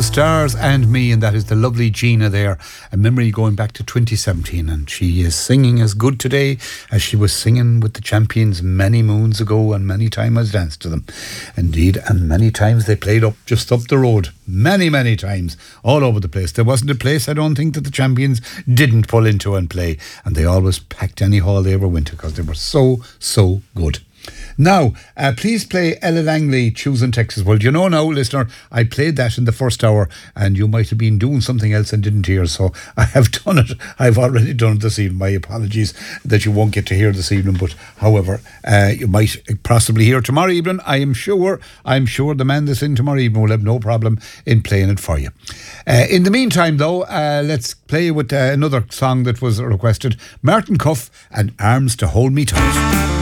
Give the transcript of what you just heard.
The Stars and Me, and that is the lovely Gina there. A memory going back to 2017, and she is singing as good today as she was singing with the Champions many moons ago, and many times has danced to them. Indeed, and many times they played just up the road. Many times, all over the place. There wasn't a place, I don't think, that the Champions didn't pull into and play, and they always packed any hall they ever went to because they were so good. Now, please play Ella Langley, Choosing Texas. Well, you know now, listener, I played that in the first hour and you might have been doing something else and didn't hear, so I have done it. I've already done it this evening. My apologies that you won't get to hear this evening, but however, you might possibly hear tomorrow evening. I'm sure the man that's in tomorrow evening will have no problem in playing it for you. In the meantime, though, let's play with another song that was requested, Martin Cuff and Arms to Hold Me Tight.